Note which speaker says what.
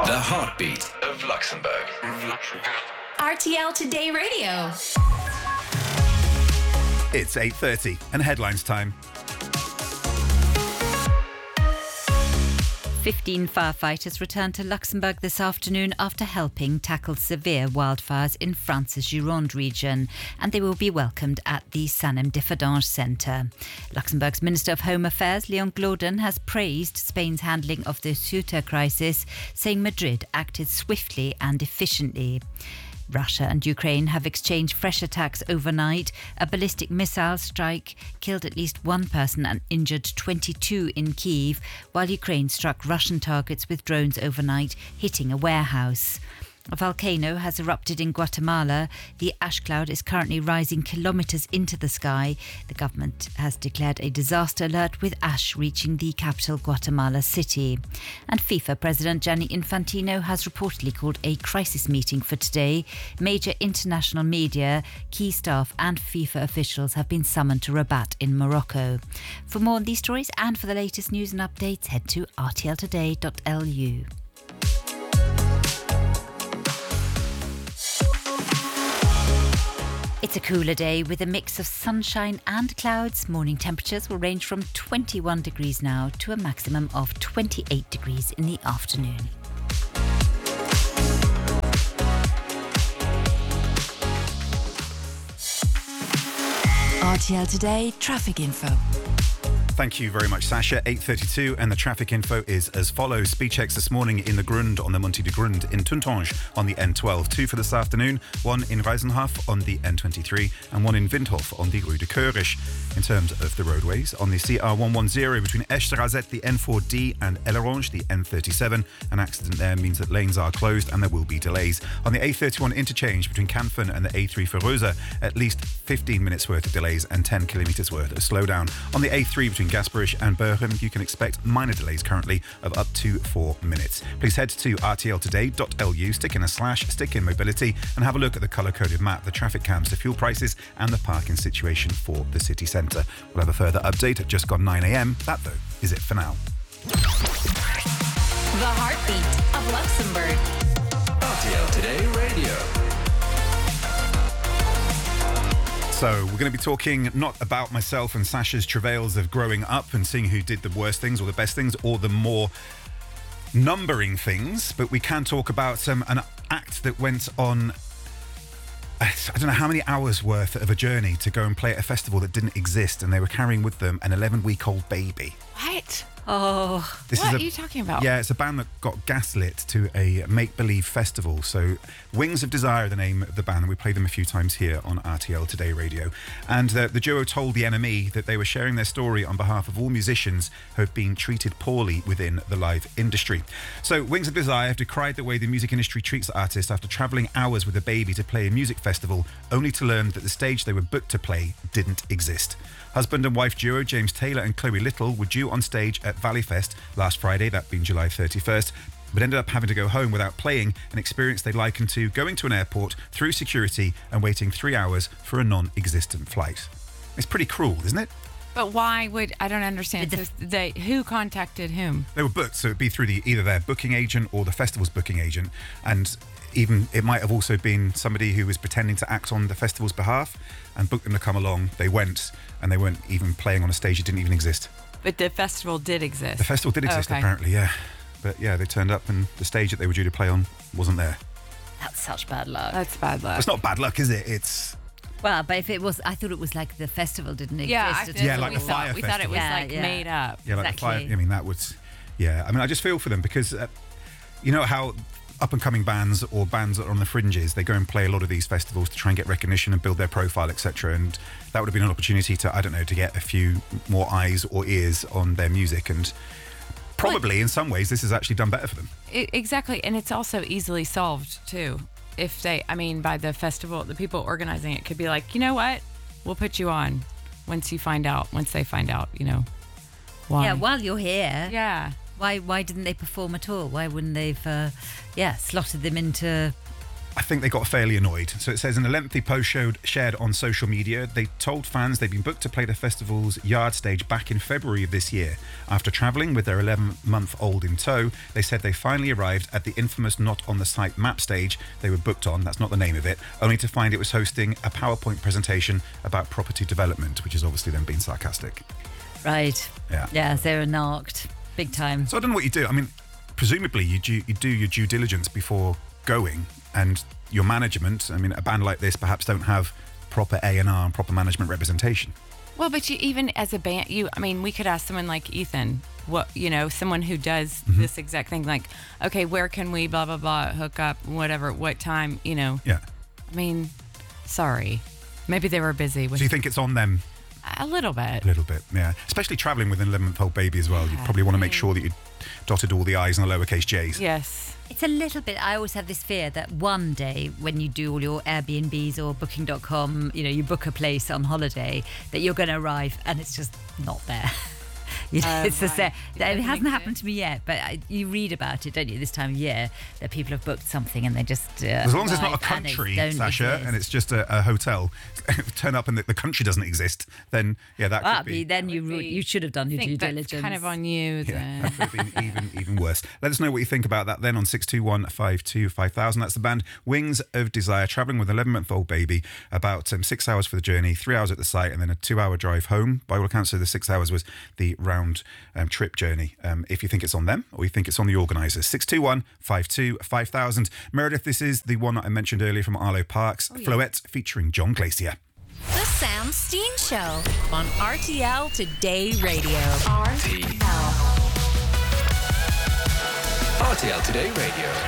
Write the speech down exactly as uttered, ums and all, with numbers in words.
Speaker 1: The heartbeat of Luxembourg.
Speaker 2: R T L Today Radio.
Speaker 3: It's eight thirty and headlines time.
Speaker 4: fifteen firefighters returned to Luxembourg this afternoon after helping tackle severe wildfires in France's Gironde region, and they will be welcomed at the Sanem-Differdange Centre. Luxembourg's Minister of Home Affairs, Leon Gloden, has praised Spain's handling of the Ceuta crisis, saying Madrid acted swiftly and efficiently. Russia and Ukraine have exchanged fresh attacks overnight. A ballistic missile strike killed at least one person and injured twenty-two in Kyiv, while Ukraine struck Russian targets with drones overnight, hitting a warehouse. A volcano has erupted in Guatemala. The ash cloud is currently rising kilometres into the sky. The government has declared a disaster alert with ash reaching the capital Guatemala City. And FIFA President Gianni Infantino has reportedly called a crisis meeting for today. Major international media, key staff and FIFA officials have been summoned to Rabat in Morocco. For more on these stories and for the latest news and updates, head to r t l today dot l u. It's a cooler day with a mix of sunshine and clouds. Morning temperatures will range from twenty-one degrees now to a maximum of twenty-eight degrees in the afternoon.
Speaker 2: R T L Today traffic info.
Speaker 3: Thank you very much, Sasha. eight thirty-two, and the traffic info is as follows. Speed checks this morning in the Grund on the Monte de Grund, in Tuntange on the N twelve. Two for this afternoon, one in Reisenhof on the N twenty-three and one in Windhof on the Rue de Keurisch. In terms of the roadways, on the C R one ten between Esch-Razet, the N four D and Ellerange, the N thirty-seven. An accident there means that lanes are closed and there will be delays. On the A thirty-one interchange between Canfin and the A three for Rosa, at least fifteen minutes worth of delays and ten kilometres worth of slowdown. On the A three between Gasperich and Berchem, you can expect minor delays currently of up to four minutes. Please head to r t l today dot l u, stick in a slash, stick in mobility, and have a look at the colour-coded map, the traffic cams, the fuel prices, and the parking situation for the city centre. We'll have a further update at just gone nine a m. That, though, is it for now.
Speaker 2: The heartbeat of Luxembourg.
Speaker 1: R T L Today Radio.
Speaker 3: So we're going to be talking not about myself and Sasha's travails of growing up and seeing who did the worst things or the best things or the more numbering things, but we can talk about um, an act that went on, I don't know how many hours worth of a journey to go and play at a festival that didn't exist, and they were carrying with them an eleven-week-old baby.
Speaker 5: What?
Speaker 4: Oh,
Speaker 3: This
Speaker 5: what
Speaker 3: is a,
Speaker 5: are you talking about?
Speaker 3: Yeah, it's a band that got gaslit to a make-believe festival. So Wings of Desire, the name of the band, and we played them a few times here on R T L Today Radio. And uh, the duo told the N M E that they were sharing their story on behalf of all musicians who have been treated poorly within the live industry. So Wings of Desire have decried the way the music industry treats artists after travelling hours with a baby to play a music festival, only to learn that the stage they were booked to play didn't exist. Husband and wife duo James Taylor and Chloe Little were due on stage at Valleyfest last Friday, that being July thirty-first, but ended up having to go home without playing, an experience they likened to going to an airport through security and waiting three hours for a non-existent flight. It's pretty cruel, isn't it?
Speaker 5: But why would, I don't understand.
Speaker 4: The-
Speaker 5: So they, who contacted whom?
Speaker 3: They were booked, so it'd be through the either their booking agent or the festival's booking agent, and even it might have also been somebody who was pretending to act on the festival's behalf and booked them to come along. They went, and they weren't even playing on a stage that didn't even exist.
Speaker 5: But the festival did exist.
Speaker 3: The festival did exist,
Speaker 5: Okay.
Speaker 3: apparently, yeah. But yeah, they turned up and the stage that they were due to play on wasn't there.
Speaker 4: that's such bad luck.
Speaker 5: That's bad luck.
Speaker 3: It's not bad luck, is it? It's
Speaker 4: Well, but if it was, I thought it was like the festival didn't exist.
Speaker 5: yeah, I,
Speaker 4: at
Speaker 5: that's
Speaker 4: all.
Speaker 3: Yeah,
Speaker 5: what
Speaker 3: like
Speaker 5: we
Speaker 3: the
Speaker 5: thought.
Speaker 3: Fire
Speaker 5: We thought it was
Speaker 4: Festival.
Speaker 5: like
Speaker 4: Yeah, yeah.
Speaker 5: made up.
Speaker 3: yeah, like
Speaker 4: Exactly.
Speaker 3: the fire. I mean, that would, yeah. I mean, I just feel for them because uh, you know how up and coming bands or bands that are on the fringes, they go and play a lot of these festivals to try and get recognition and build their profile, et cetera. And that would have been an opportunity to, I don't know, to get a few more eyes or ears on their music. And probably in some ways, this has actually done better for them.
Speaker 5: I- exactly, and it's also easily solved too. If they, I mean, by the festival, the people organizing it could be like, you know what, we'll put you on once you find out, once they find out, you know, why.
Speaker 4: Yeah, while you're here,
Speaker 5: yeah.
Speaker 4: why why didn't they perform at all? Why wouldn't they've, uh, yeah, slotted them into
Speaker 3: I think they got fairly annoyed. So it says in a lengthy post showed, shared on social media, they told fans they'd been booked to play the festival's yard stage back in February of this year. After travelling with their eleven-month-old in tow, they said they finally arrived at the infamous Not on the Site map stage they were booked on, that's not the name of it, only to find it was hosting a PowerPoint presentation about property development, which is obviously then being sarcastic.
Speaker 4: Right.
Speaker 3: Yeah.
Speaker 4: Yeah, they were narked. Big time.
Speaker 3: So I don't know what you do. I mean, presumably you do, you do your due diligence before going, and your management, I mean, a band like this perhaps don't have proper A and R and proper management representation.
Speaker 5: Well, but you even as a band, you I mean, we could ask someone like Ethan, what you know, someone who does
Speaker 3: Mm-hmm.
Speaker 5: this exact thing, like, okay, where can we blah blah blah hook up, whatever, what time, you know?
Speaker 3: Yeah.
Speaker 5: I mean, sorry, maybe they were busy with
Speaker 3: So you think it's on them
Speaker 5: a little bit.
Speaker 3: a little bit, yeah. Especially travelling with an eleven-month-old baby as well. You
Speaker 5: Yeah,
Speaker 3: probably want to
Speaker 5: I
Speaker 3: make
Speaker 5: mean-
Speaker 3: sure that you dotted all the I's and the lowercase J's.
Speaker 5: Yes.
Speaker 4: It's a little bit, I always have this fear that one day when you do all your Airbnbs or booking dot com, you know, you book a place on holiday, that you're going to arrive and it's just not there. You know,
Speaker 5: Oh,
Speaker 4: it's just
Speaker 5: right.
Speaker 4: there. It
Speaker 5: Doesn't
Speaker 4: hasn't happened
Speaker 5: exist.
Speaker 4: to me yet, but I, you read about it, don't you, this time of year, that people have booked something and they just. Uh,
Speaker 3: As long as it's not a
Speaker 4: arrive and they
Speaker 3: country,
Speaker 4: don't
Speaker 3: Sasha,
Speaker 4: exist.
Speaker 3: and it's just a, a hotel, turn up and the, the country doesn't exist, then yeah, that
Speaker 4: Ah,
Speaker 3: could be.
Speaker 4: then you
Speaker 5: would be-
Speaker 4: you should have done
Speaker 5: I
Speaker 4: your
Speaker 5: think
Speaker 4: due
Speaker 5: that's
Speaker 4: diligence.
Speaker 5: kind of on you.
Speaker 3: Yeah,
Speaker 5: then.
Speaker 3: that could have been even, even worse. Let us know what you think about that then on six two one, five two five thousand. That's the band Wings of Desire, travelling with an eleven-month-old baby, about um, six hours for the journey, three hours at the site, and then a two-hour drive home. By all accounts, so the six hours was the round um, trip journey. Um, if you think it's on them or you think it's on the organisers. six two one, five two five thousand. Meredith, this is the one that I mentioned earlier from Arlo Parks,
Speaker 5: Oh, yeah.
Speaker 3: Floette featuring John Glacier.
Speaker 2: The Sam Steen Show on R T L Today Radio.
Speaker 1: T. R T L Today Radio.